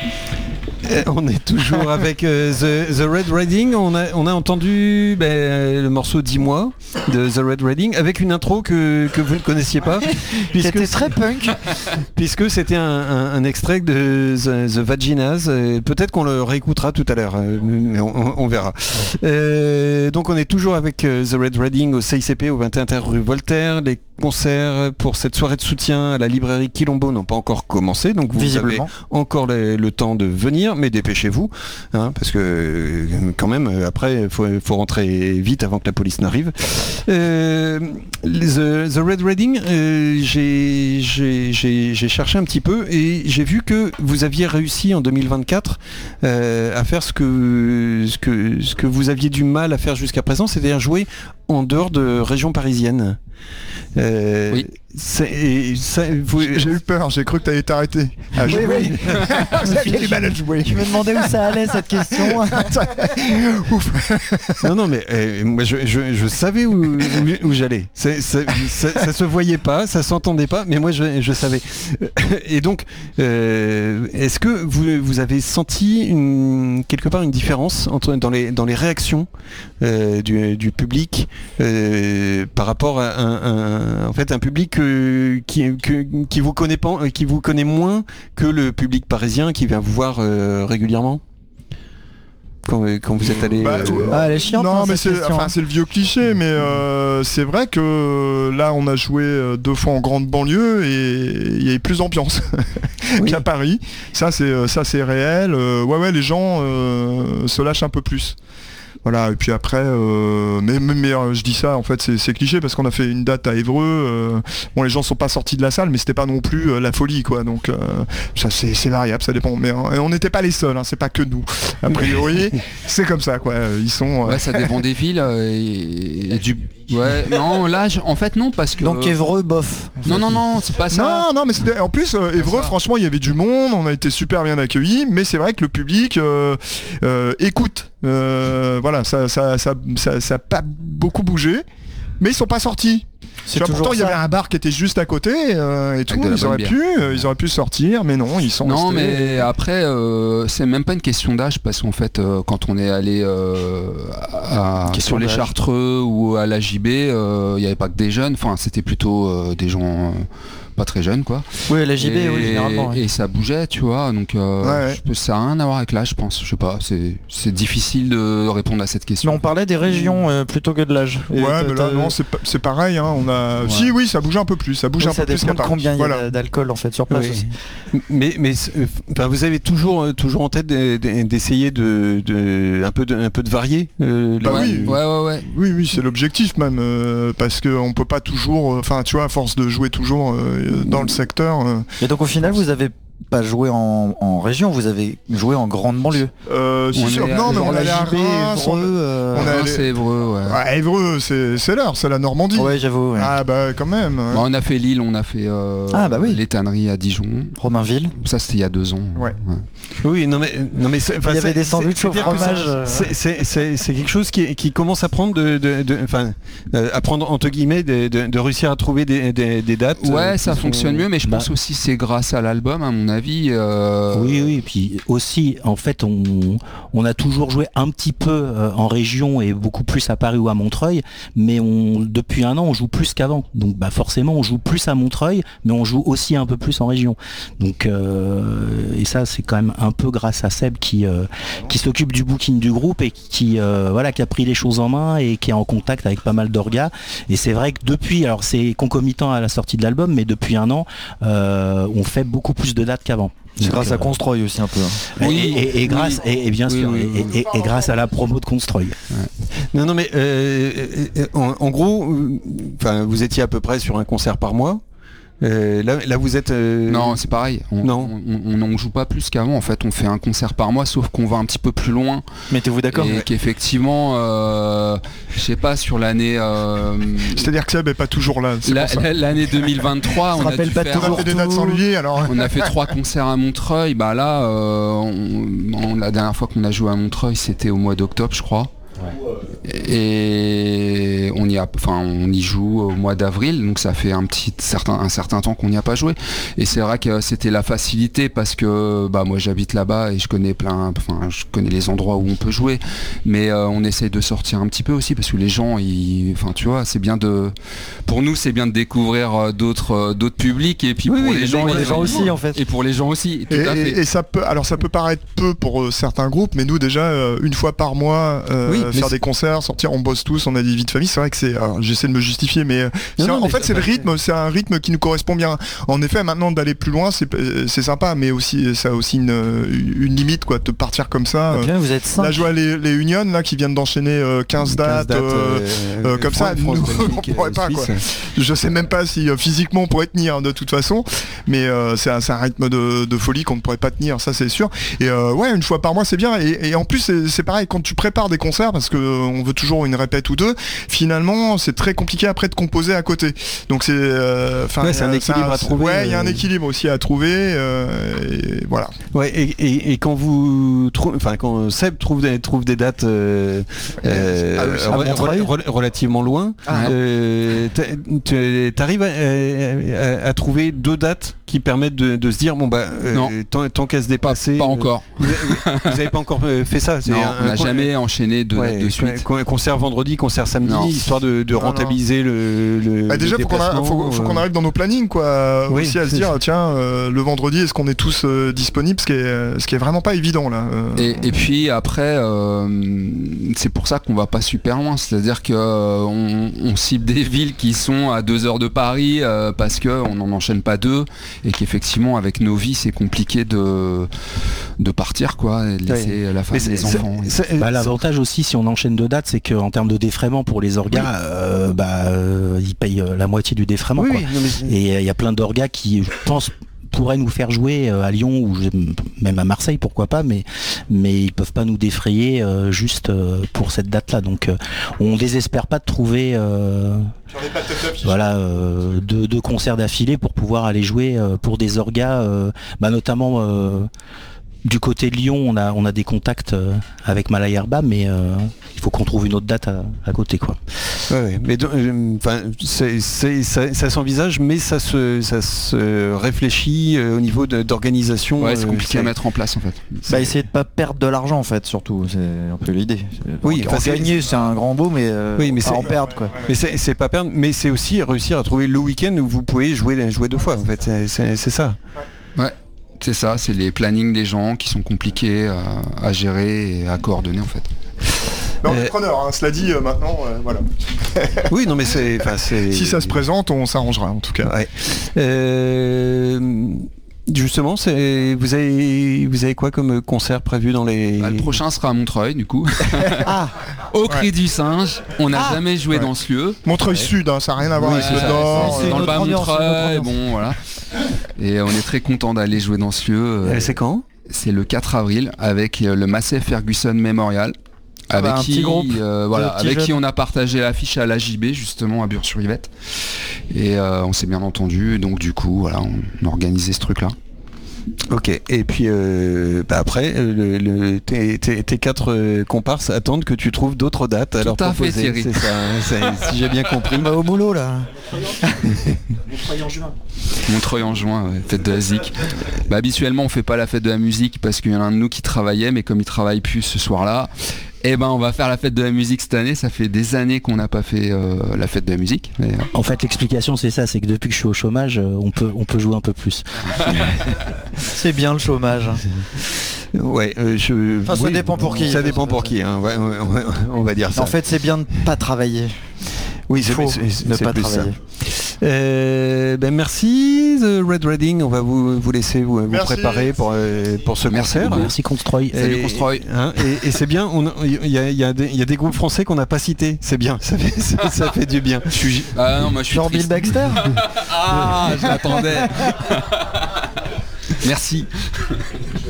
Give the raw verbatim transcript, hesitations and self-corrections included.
On est toujours avec euh, The, The Red Reading. On a, on a entendu ben, le morceau dix mois de The Red Reading avec une intro que, que vous ne connaissiez pas. C'était très punk. Puisque c'était un, un, un extrait de The, The Vaginas. Peut-être qu'on le réécoutera tout à l'heure, mais on, on verra. Euh, donc on est toujours avec euh, The Red Reading au C I C P au vingt et un rue Voltaire. Les concerts pour cette soirée de soutien à la librairie Quilombo n'ont pas encore commencé, donc vous avez encore le, le temps de venir, mais dépêchez-vous, hein, parce que quand même après il faut, faut rentrer vite avant que la police n'arrive. Euh, the, the Red Reading, euh, j'ai, j'ai, j'ai, j'ai cherché un petit peu et j'ai vu que vous aviez réussi en deux mille vingt-quatre euh, à faire ce que, ce, que, ce que vous aviez du mal à faire jusqu'à présent, c'est-à-dire jouer en dehors de région parisienne. Euh, oui. C'est, ça, vous... J'ai eu peur, j'ai cru que tu allais t'arrêter. Ah, oui, oui. Vous aviez mal à jouer. Je me demandais où ça allait cette question. non, non, mais euh, moi je, je, je savais où, où, où j'allais. C'est, c'est, ça, ça se voyait pas, ça s'entendait pas, mais moi je, je savais. Et donc, euh, est-ce que vous, vous avez senti une, quelque part une différence entre, dans, les, dans les réactions euh, du, du public euh, par rapport à un, un, en fait, un public que Qui, que, qui vous connaît pas, qui vous connaît moins que le public parisien qui vient vous voir euh, régulièrement quand, quand vous êtes allé. Bah, euh... Ah, elle est chiante. Non, hein, mais c'est, question, enfin, hein. c'est le vieux cliché, mais euh, c'est vrai que là, on a joué deux fois en grande banlieue et il y avait plus d'ambiance oui. qu'à Paris. Ça, c'est ça, c'est réel. Euh, ouais, ouais, les gens euh, se lâchent un peu plus. Voilà, et puis après, euh, mais, mais, mais euh, je dis ça, en fait, c'est, c'est cliché parce qu'on a fait une date à Évreux. Euh, bon, les gens sont pas sortis de la salle, mais c'était pas non plus euh, la folie, quoi. Donc, euh, ça, c'est, c'est variable, ça dépend. Mais euh, on n'était pas les seuls, hein, c'est pas que nous. A priori, c'est comme ça, quoi. Ils sont. Euh... Ouais, ça dépend des villes euh, et, et du. Ouais, non, là, je... en fait, non, parce que. Donc Évreux, bof. Non, non, non, c'est pas ça. Non, non, mais c'était... en plus, euh, Évreux, franchement, il y avait du monde, on a été super bien accueillis, mais c'est vrai que le public euh, euh, écoute. Euh, voilà, ça, ça, ça, ça, ça a pas beaucoup bougé, mais ils sont pas sortis. Tu vois, pourtant il y avait un bar qui était juste à côté euh, et tout, ils auraient pu, euh, ils auraient pu sortir, mais non, ils sont non, restés. mais après, euh, c'est même pas une question d'âge parce qu'en fait, euh, quand on est allé euh, à, sur les Chartreux ou à la J B, il euh, n'y avait pas que des jeunes, enfin c'était plutôt euh, des gens. Euh, pas très jeune quoi. Oui, la J B, et, oui, généralement. Oui. Et ça bougeait, tu vois, donc euh, ouais, ouais. Je, ça n'a rien à voir avec l'âge, je pense. Je sais pas, c'est, c'est difficile de répondre à cette question. Mais on parlait des régions euh, plutôt que de l'âge. Et ouais, mais là, non, c'est, c'est pareil, hein, on a... Ouais. Si, oui, ça bouge un peu plus, ça bouge oui, un ça peu plus. Ça dépend de combien il voilà. y a d'alcool, en fait, sur place oui. aussi. Mais, mais enfin, vous avez toujours, toujours en tête d'essayer de, de, un, peu de, un peu de varier euh, bah oui. Ouais, ouais, ouais. Oui, oui, c'est l'objectif même, euh, parce qu'on peut pas toujours... Enfin, euh, tu vois, à force de jouer toujours euh, dans le secteur... Euh, Et donc au final, vous avez pas joué en, en région, vous avez joué en grande banlieue. Euh, si sûr, non, mais on allait à Reims, Évreux, euh... on allait... c'est Évreux, ouais. ouais Évreux, c'est, c'est l'heure, c'est la Normandie. Ouais, j'avoue. Ouais. Ah bah quand même. Ouais. Bon, on a fait Lille, on a fait euh, ah, bah oui. les tanneries à Dijon. Romainville. Ça c'était il y a deux ans. Ouais. ouais. Oui, non mais, non mais il y avait des sandwichs au fromage. C'est, c'est, c'est, c'est quelque chose qui, qui commence à prendre de, de, de enfin, euh, à prendre entre guillemets de, de, de réussir à trouver des, des, des dates. Ouais, euh, ça fonctionne sont... mieux, mais je bah... pense aussi c'est grâce à l'album, à mon avis. Euh... Oui, oui, et puis aussi, en fait, on, on a toujours joué un petit peu euh, en région et beaucoup plus à Paris ou à Montreuil, mais on, depuis un an, on joue plus qu'avant. Donc, bah, forcément, on joue plus à Montreuil, mais on joue aussi un peu plus en région. Donc, euh, et ça, c'est quand même un peu grâce à Seb qui, euh, qui s'occupe du booking du groupe et qui, euh, voilà, qui a pris les choses en main et qui est en contact avec pas mal d'orgas. Et c'est vrai que depuis, alors c'est concomitant à la sortie de l'album, mais depuis un an, euh, on fait beaucoup plus de dates qu'avant. C'est donc, grâce euh, à Construy aussi un peu. Hein. Oui, et, et, et grâce, oui, et, et bien oui, sûr, oui, oui, et, et, et grâce à la promo de Construy. Ouais. Non, non, mais euh, en, en gros, enfin, vous étiez à peu près sur un concert par mois. Euh, là, là vous êtes euh... non c'est pareil on, non. On, on, on joue pas plus qu'avant en fait on fait un concert par mois sauf qu'on va un petit peu plus loin. Mettez-vous d'accord et ouais. qu'effectivement euh, je sais pas sur l'année euh, c'est à dire que Seb est pas toujours là c'est la, la, l'année deux mille vingt-trois on a dû pas faire toujours des dates sans lui alors on a fait trois concerts à Montreuil bah là euh, on, on, la dernière fois qu'on a joué à Montreuil c'était au mois d'octobre je crois. Ouais. et on y a, enfin on y joue au mois d'avril, donc ça fait un petit certain un certain temps qu'on n'y a pas joué. Et c'est vrai que c'était la facilité parce que bah moi j'habite là-bas et je connais plein, enfin je connais les endroits où on peut jouer, mais euh, on essaye de sortir un petit peu aussi parce que les gens, ils, enfin tu vois, c'est bien de, pour nous c'est bien de découvrir d'autres d'autres publics et puis oui, pour oui, les gens, les gens aussi en fait. Et pour les gens aussi. Tout et, à fait. Et, et ça peut, alors ça peut paraître peu pour euh, certains groupes, mais nous déjà euh, une fois par mois euh, oui, faire des concerts, sortir, on bosse tous, on a des vies de famille. C'est vrai que c'est, alors, j'essaie de me justifier, mais, euh, non, non, en mais fait c'est le rythme, c'est un rythme qui nous correspond bien. En effet, maintenant d'aller plus loin, c'est, c'est sympa, mais aussi ça a aussi une, une limite quoi, de partir comme ça. Okay, euh, vous êtes cinq. Là, je vois les, les Union là qui viennent d'enchaîner euh, quinze dates, dates euh, euh, comme France, ça. France, nous, Belgique, on pourrait pas quoi. Je sais même pas si euh, physiquement on pourrait tenir de toute façon, mais euh, c'est, un, c'est un rythme de, de folie qu'on ne pourrait pas tenir, ça c'est sûr. Et euh, ouais, une fois par mois c'est bien. Et, et en plus c'est, c'est pareil quand tu prépares des concerts parce que euh, on veut toujours une répète ou deux. Finalement, c'est très compliqué après de composer à côté. Donc c'est, enfin, euh, ouais, c'est un équilibre un, à trouver. Ouais, il y a un équilibre aussi à trouver. Euh, et voilà. Ouais, et, et, et quand vous trouvez, enfin quand Seb trouve des, trouve des dates euh, euh, ah, re, re, re, relativement loin, ah, euh, t'arrives à, à, à trouver deux dates qui permettent de, de se dire bon bah euh, tant, tant qu'à se dépasser. Pas, pas encore. Euh, vous n'avez pas encore fait ça. C'est non, un, on n'a jamais enchaîné deux ouais, dates de suite. Concert vendredi, concert samedi, non. histoire de, de rentabiliser non, non. le. le bah déjà, le faut qu'on, a, faut, faut qu'on arrive dans nos plannings, quoi. Oui, aussi à se dire, ça. tiens, euh, le vendredi, est-ce qu'on est tous euh, disponibles, ce qui est, ce qui est vraiment pas évident là. Euh... Et, et puis après, euh, c'est pour ça qu'on va pas super loin. C'est-à-dire que euh, on, on cible des villes qui sont à deux heures de Paris euh, parce que on n'en enchaîne pas deux et qu'effectivement avec nos vies c'est compliqué de de partir quoi, et de laisser oui. la femme et les enfants. C'est, c'est, bah, l'avantage aussi si on enchaîne deux dates, c'est qu'en termes de défraiement pour les orgas, oui. euh, bah euh, ils payent la moitié du défraiement. Oui, quoi. Oui, mais... Et il euh, y a plein d'orgas qui, je pense, pourraient nous faire jouer à Lyon ou même à Marseille, pourquoi pas, mais mais ils peuvent pas nous défrayer euh, juste euh, pour cette date-là. Donc euh, on désespère pas de trouver euh, voilà euh, deux, deux concerts d'affilée pour pouvoir aller jouer euh, pour des orgas, euh, bah, notamment euh, du côté de Lyon, on a on a des contacts euh, avec Malaya-Herba, mais euh, il faut qu'on trouve une autre date à, à côté, quoi. Ouais, ouais. Mais enfin, euh, c'est, c'est, ça, ça s'envisage, mais ça se ça se réfléchit euh, au niveau de, d'organisation. Ouais, c'est compliqué euh, à mettre en place en fait. Bah, essayer de pas perdre de l'argent en fait, surtout, c'est un peu l'idée. Oui, enfin, c'est gagner, c'est un grand mot, mais, euh, oui, mais pas c'est, en perdre quoi. Mais c'est, c'est pas perdre, mais c'est aussi réussir à trouver le week-end où vous pouvez jouer jouer deux fois. En fait, c'est, c'est, c'est ça. Ouais. C'est ça, c'est les plannings des gens qui sont compliqués à, à gérer et à coordonner en fait. Mais on est preneur, hein, cela dit, euh, maintenant, euh, voilà. Oui, non mais c'est, c'est... Si ça se présente, on s'arrangera en tout cas. Ouais. Euh... Justement, c'est... Vous, avez... vous avez quoi comme concert prévu dans les... Bah, le prochain sera à Montreuil, du coup. Ah. Au Cri ouais. du Singe. On n'a ah. jamais joué ouais. dans ce lieu. Montreuil ouais. Sud, hein, ça n'a rien à voir oui, avec le Nord. Dans le bas Montreuil, bon voilà. Et on est très content d'aller jouer dans ce lieu. Et c'est quand ? C'est le quatre avril avec le Massey Ferguson Memorial. Ah avec bah, qui, euh, voilà, avec jeunes. qui on a partagé l'affiche à l'A J B justement à Bure-sur-Yvette. Et euh, on s'est bien entendu. Donc du coup, voilà, on a organisé ce truc-là. Ok, et puis euh, bah après, le, le, tes, tes, tes quatre euh, comparses attendent que tu trouves d'autres dates à Tout leur à proposer. Fait, Thierry. C'est ça, c'est, si j'ai bien compris. Bah, au boulot là. Montreuil en juin. Montreuil en juin, ouais, fête de la zik. Bah, habituellement, on fait pas la fête de la musique parce qu'il y en a un de nous qui travaillait, mais comme il travaille plus ce soir-là, eh ben on va faire la fête de la musique cette année. Ça fait des années qu'on n'a pas fait euh, la fête de la musique. Mais... En fait, l'explication c'est ça, c'est que depuis que je suis au chômage, on peut on peut jouer un peu plus. C'est bien le chômage. Ouais, euh, je... enfin, ça oui, dépend pour qui. Ça dépend pour qui. Hein. Ouais, ouais, ouais, on va dire ça. En fait, c'est bien de pas travailler. Oui, c'est, faut c'est, c'est, ne c'est pas plus travailler. Ça. Euh, ben merci The Red Reading, on va vous, vous laisser vous, vous préparer pour, euh, pour ce merci concert. Merci Constroy. Salut Constroy. Hein, et, et c'est bien, il y a, y, a y a des groupes français qu'on n'a pas cités, c'est bien, ça fait, ça, ça fait du bien. Je suis, ah non, moi je suis genre Bill Baxter. Ah, je l'attendais. Merci.